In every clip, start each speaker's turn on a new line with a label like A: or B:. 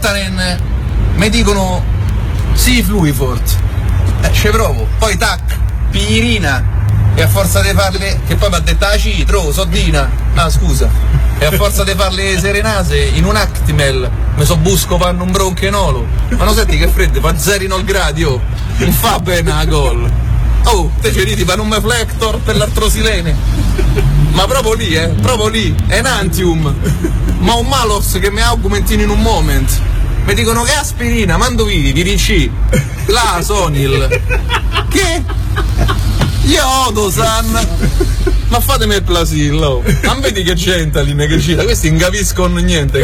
A: Virtanen mi dicono sì Fluifort, ci provo, poi tac, Pignirina, e a forza di farle, che poi mi ha detto Soddina, scusa, e a forza di farle serenase in un Actimel mi so busco panno un bronchenolo, ma non senti che freddo, fa 0 gradi, oh, non fa bene a gol. Oh, te ci ridi per un Meflector per l'artrosilene, ma proprio lì, Enantium, ma un Malos che mi augmentino in un moment. Mi dicono che aspirina, mando vivi, Virici, la Sonil, che? Iodosan, ma fatemi il plasillo, non vedi che Gentaline che gira, questi non capiscono niente,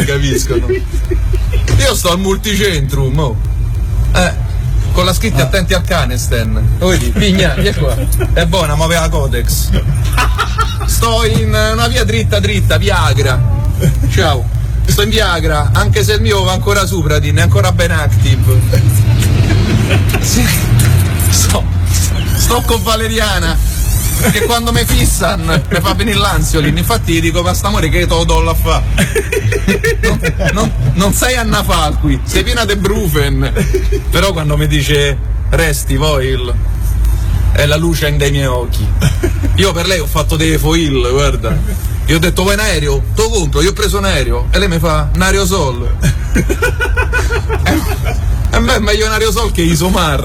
A: io sto al multicentrum, oh. Con la scritta attenti al canesten, vedi, pigna, via qua, è buona, ma aveva Codex, sto in una via dritta, Viagra, ciao, sto in Viagra, anche se il mio va ancora Supradin, è ancora ben active, sì. Sto con Valeriana, che quando mi fissan mi fa venire l'ansiolin, infatti gli dico, ma st'amore che te lo do a fa, non sei Anna Falqui, sei piena de Brufen, però quando mi dice resti Voil è la luce dei miei occhi. Io per lei ho fatto dei foil, guarda, io ho detto vuoi un aereo? Te lo compro, io ho preso un aereo, e lei mi fa un aerosol. A me è meglio un aerosol che Isomar.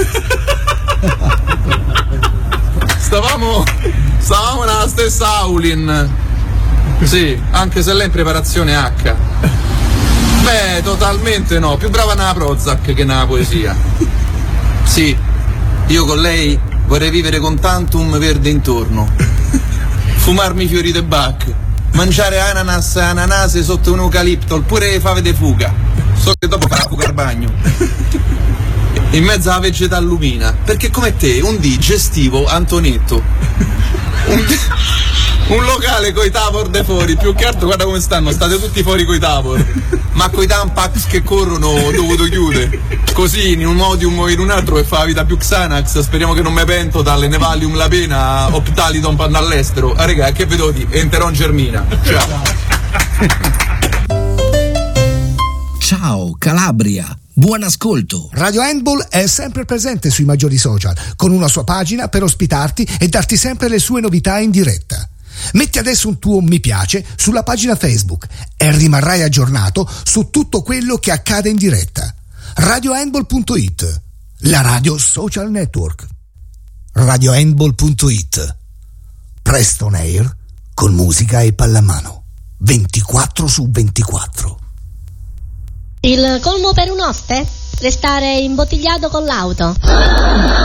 A: Stavamo nella stessa Aulin, sì, anche se lei è in preparazione H. Beh, totalmente no, più brava nella Prozac che nella poesia. Sì, io con lei vorrei vivere con tantum verde intorno, fumarmi fiori de Bach, mangiare ananas e ananase sotto un eucalipto, oppure fave de fuga, so che dopo farà fuga al bagno. In mezzo alla vegetà lumina, perché come te un dì gestivo Antonetto, un locale coi tavor de fuori, più che altro guarda come stanno, state tutti fuori coi tavor, ma coi tampax che corrono ho dovuto chiudere, così in un modium o in un altro che fa la vita più Xanax, speriamo che non me pento dalle Nevalium la pena, Optalidon per andare all'estero, raga, che vedo di Enteron Germina, ciao.
B: Ciao Calabria. Buon ascolto!
C: Radio Handball è sempre presente sui maggiori social, con una sua pagina per ospitarti e darti sempre le sue novità in diretta. Metti adesso un tuo mi piace sulla pagina Facebook e rimarrai aggiornato su tutto quello che accade in diretta. RadioHandball.it, la radio social network. RadioHandball.it, presto on air con musica e pallamano, 24/24.
D: Il colmo per un oste? Restare imbottigliato con l'auto.